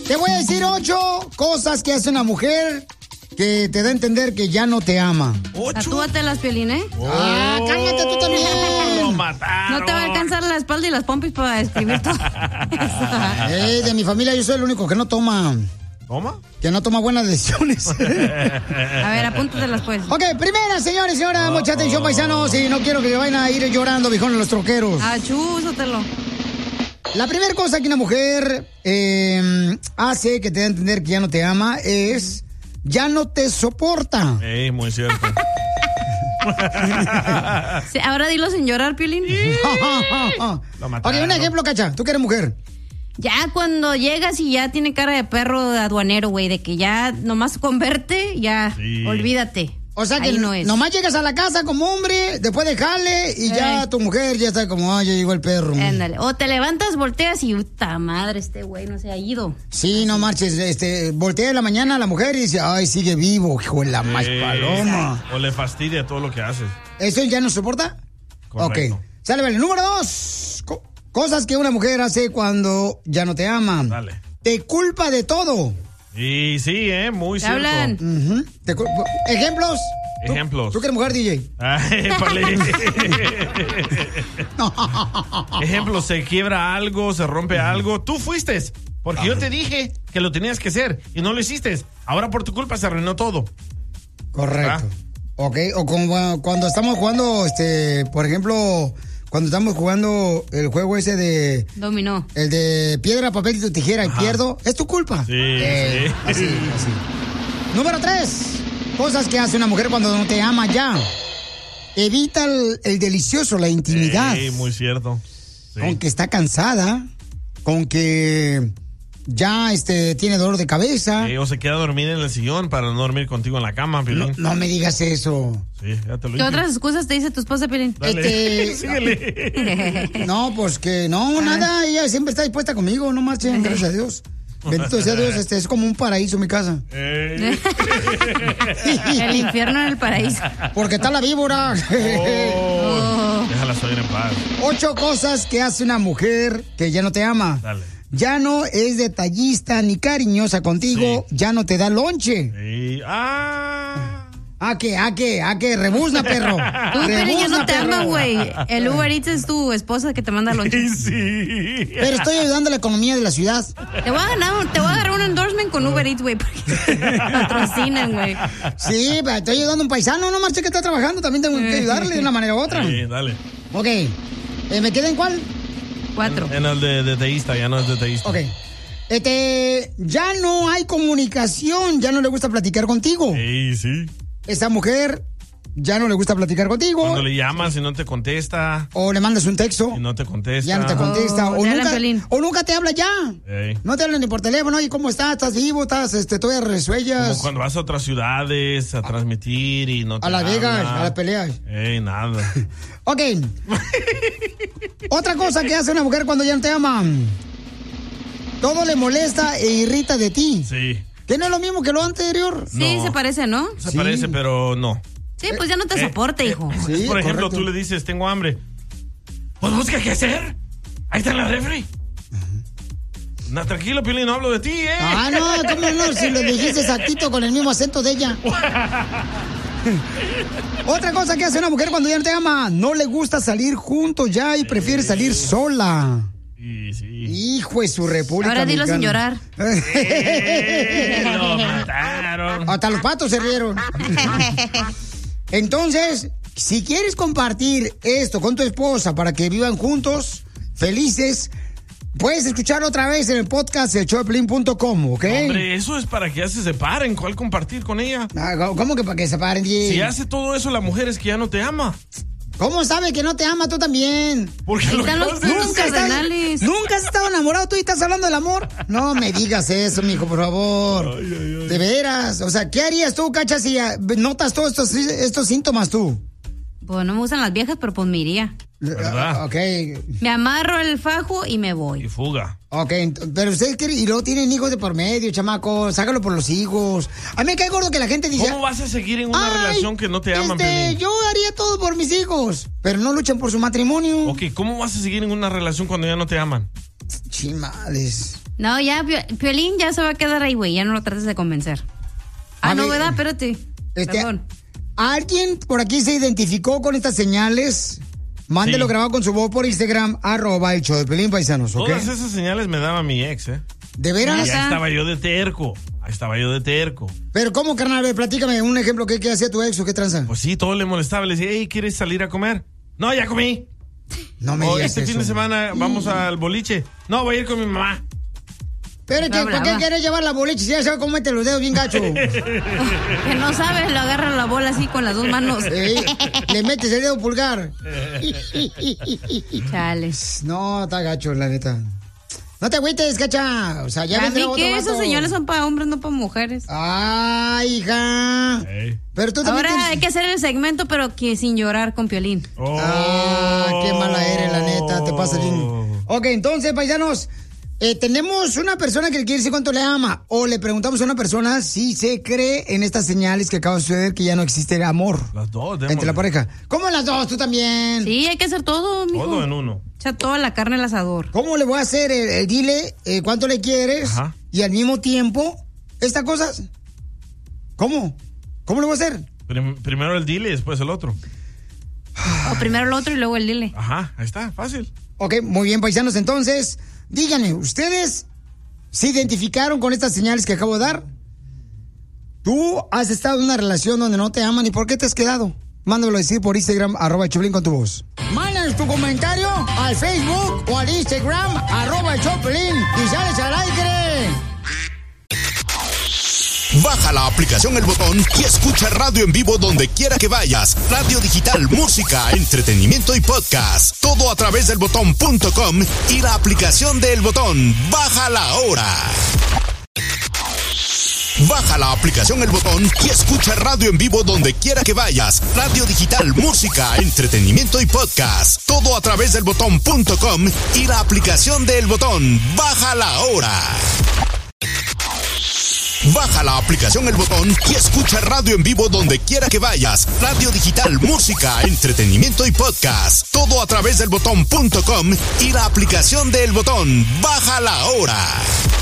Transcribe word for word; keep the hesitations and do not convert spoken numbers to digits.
Te voy a decir ocho cosas que hace una mujer que te da a entender que ya no te ama. ¿Ocho? Tatúate las, Piolín, ¿eh? Oh, ah, cálmate tú también. Lo mataron. No te va a alcanzar la espalda y las pompis para escribir todo. Hey, de mi familia yo soy el único que no toma. ¿Toma? Que no toma buenas decisiones. A ver, apúntatelas pues. Ok, primera, señores y señoras, oh, mucha atención, oh. paisanos, y no quiero que vayan a ir llorando, viejones, los troqueros. Ah, chúsatelo. La primera cosa que una mujer eh, hace que te da a entender que ya no te ama es ya no te soporta. Ey, muy cierto. Sí, ahora dilo sin llorar, Piolín. Ok, un ejemplo, Cacha, tú que eres mujer. Ya cuando llegas y ya tiene cara de perro de aduanero, güey, de que ya nomás con verte, ya, sí. olvídate. O sea que no es. Nomás llegas a la casa como hombre, después de jale, y eh. ya tu mujer ya está como, ay, ya llegó el perro. Ándale. O te levantas, volteas y, puta madre, este güey no se ha ido. Sí, Así. no marches, este, voltea en la mañana a la mujer y dice, ay, sigue vivo, hijo de la más paloma. O le fastidia todo lo que haces. ¿Eso ya no soporta? Correcto. Ok. Sale, vale. Número dos. Co- cosas que una mujer hace cuando ya no te ama. Dale. Te culpa de todo. Y sí, eh, muy ¿Te cierto. hablan? Uh-huh. Te cu- ¿Ejemplos? Ejemplos. ¿Tú, ¿Tú que eres mujer, D J? Ay, vale. Ejemplos, se quiebra algo, se rompe uh-huh. algo. Tú fuiste, porque uh-huh. yo te dije que lo tenías que hacer y no lo hiciste. Ahora por tu culpa se arruinó todo. Correcto. ¿Ah? Ok, o como cuando estamos jugando, este, por ejemplo, cuando estamos jugando el juego ese de... Dominó. El de piedra, papel y tijera Ajá. y pierdo, es tu culpa. Sí, eh, sí. Así, así. Número tres. Cosas que hace una mujer cuando no te ama ya. Evita el, el delicioso, la intimidad. Sí, muy cierto. Sí. Con que está cansada, con que ya este tiene dolor de cabeza. Sí, o se queda dormida en el sillón para no dormir contigo en la cama, Piolín. No, no me digas eso. Sí, ya te lo dije. ¿Qué otras excusas te dice tu esposa, Piolín? Este, Síguele. No, pues que no, nada, ella siempre está dispuesta conmigo, no marchen, gracias a Dios. Bendito sea Dios, este es como un paraíso mi casa. Eh. El infierno en el paraíso. Porque está la víbora. Oh, oh. Déjala salir en paz. Ocho cosas que hace una mujer que ya no te ama. Dale. Ya no es detallista ni cariñosa contigo, sí. ya no te da lonche. Sí. Ah. ¿A qué? ¿A qué? ¿A qué? Rebuzna, perro. Tú, pero ya no te perro. ama, güey. El Uber Eats es tu esposa que te manda lonche. Sí, sí. Pero estoy ayudando a la economía de la ciudad. Te voy a ganar, te voy a agarrar un endorsement con Uber Eats, güey, porque patrocinan, güey. Sí, pero estoy ayudando a un paisano, no marche que está trabajando, también tengo que ayudarle de una manera u otra. Sí, dale. Ok. Eh, ¿Me queda en cuál? Cuatro. En, en el de, de teísta, ya no es de teísta. Ok. Este, ya no hay comunicación, ya no le gusta platicar contigo. Sí, sí. Esa mujer ya no le gusta platicar contigo. Cuando le llamas y no te contesta. O le mandas un texto. Y no te contesta. Ya no te contesta. Oh, o, nunca, o nunca te habla ya. Ey. No te hablan ni por teléfono. ¿Y cómo estás? ¿Estás vivo? ¿Estás este, todavía resuellas? Como cuando vas a otras ciudades a, a transmitir y no te A Las habla. Vegas, a las peleas. Ey, nada. Ok. Otra cosa que hace una mujer cuando ya no te ama. Todo le molesta e irrita de ti. Sí. ¿Que no es lo mismo que lo anterior? Sí, no. Se parece, ¿no? Se sí. parece, pero no. Sí, pues ya no te eh, soporta, eh, hijo. Sí, por ejemplo, correcto. tú le dices, tengo hambre. Pues busca qué hacer. Ahí está en la refri. Uh-huh. No, tranquilo, Piolín, no hablo de ti, ¿eh? Ah, no, ¿cómo no? Si le dijiste exactito con el mismo acento de ella. Otra cosa que hace una mujer cuando ya no te ama, no le gusta salir juntos ya y prefiere salir sola. Sí, sí. Hijo de su república. Ahora dilo sin llorar. Eh, lo mataron. Hasta los patos se rieron. Entonces, si quieres compartir esto con tu esposa para que vivan juntos, felices, puedes escucharlo otra vez en el podcast el show de Piolín punto com, ¿ok? Hombre, eso es para que ya se separen. ¿Cuál compartir con ella? Ah, ¿cómo que para que se separen? Si hace todo eso la mujer es que ya no te ama. ¿Cómo sabe que no te ama tú también? Porque lo están los puntos cardenales. ¿Nunca has estado enamorado tú y estás hablando del amor? No me digas eso, mijo, por favor. Ay, ay, ay. De veras. O sea, ¿qué harías tú, Cacha, si notas todos estos, estos síntomas tú? Pues no me gustan las viejas, pero pues me iría. ¿Verdad? Ok. Me amarro el fajo y me voy. Y fuga. Ok, pero ustedes quieren, y luego tienen hijos de por medio, chamacos, sácalo por los hijos. A mí me cae gordo que la gente dice... ¿Cómo vas a seguir en una relación que no te aman, este, Piolín? yo haría todo por mis hijos, pero no luchan por su matrimonio. Ok, ¿cómo vas a seguir en una relación cuando ya no te aman? Chimales. No, ya, Piolín ya se va a quedar ahí, güey. Ya no lo trates de convencer. Ah, A no, ver, ¿verdad? Espérate. Este, Perdón. ¿Alguien por aquí se identificó con estas señales? Mándelo Sí. grabado con su voz por Instagram, arroba el show de Piolín, paisanos, ¿ok? Todas esas señales me daba mi ex, ¿eh? ¿De veras? Y ahí estaba yo de terco. Ahí estaba yo de terco. Pero ¿cómo, carnal? A ver, platícame un ejemplo. ¿Qué, qué hacía tu ex o qué tranza? Pues sí, todo le molestaba. Le decía, hey, ¿quieres salir a comer? No, ya comí. No me O digas este eso. fin de semana vamos al boliche. No, voy a ir con mi mamá. Pero, Está ¿para qué brava. quieres llevar la boliche si ya sabe cómo mete los dedos bien gacho? Que no sabes, lo agarra la bola así con las dos manos. Eh, le metes el dedo pulgar. Chales. No, está gacho, la neta. No te agüites, cacha. O sea, ya A vendrá mí otro que vato. esos señales son para hombres, no para mujeres. Ay, hija. Hey. Pero tú también Ahora tienes- hay que hacer el segmento, pero que sin llorar con Piolín. Oh. Ah, qué mala eres, la neta. Te pasa bien. Ok, entonces, paisanos, eh, tenemos una persona que le quiere decir cuánto le ama. O le preguntamos a una persona si se cree en estas señales que acaba de suceder que ya no existe el amor Las dos, entre démosle. la pareja. ¿Cómo las dos? ¿Tú también? Sí, hay que hacer todo, mijo. Todo en uno. O sea, toda la carne al asador. ¿Cómo le voy a hacer? el, el dile eh, cuánto le quieres Ajá. y al mismo tiempo estas cosas. ¿Cómo? ¿Cómo le voy a hacer? Prim- primero el dile y después el otro. O primero el otro y luego el dile. Ajá, ahí está, fácil. Ok, muy bien, paisanos. Entonces, díganme, ¿ustedes se identificaron con estas señales que acabo de dar? ¿Tú has estado en una relación donde no te aman y por qué te has quedado? Mándamelo a decir por Instagram, arroba el Choplin con tu voz. Mándanos tu comentario al Facebook o al Instagram, arroba el Choplin, y sales al aire. Baja la aplicación El Botón y escucha radio en vivo donde quiera que vayas. Radio digital, música, entretenimiento y podcast. Todo a través del botón punto com y la aplicación de El Botón. Bájala ahora. Baja la aplicación El Botón y escucha radio en vivo donde quiera que vayas. Radio digital, música, entretenimiento y podcast. Todo a través del botón punto com y la aplicación de El Botón. Bájala ahora. Baja la aplicación El Botón y escucha radio en vivo donde quiera que vayas. Radio digital, música, entretenimiento y podcast. Todo a través del botón punto com y la aplicación de El Botón. Bájala ahora.